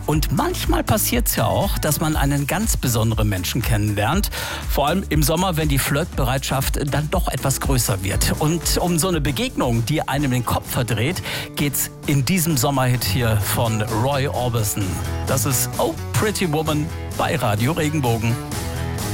Und manchmal passiert es ja auch, dass man einen ganz besonderen Menschen kennenlernt. Vor allem im Sommer, wenn die Flirtbereitschaft dann doch etwas größer wird. Und um so eine Begegnung, die einem den Kopf verdreht, geht's in diesem Sommerhit hier von Roy Orbison. Das ist Oh Pretty Woman bei Radio Regenbogen.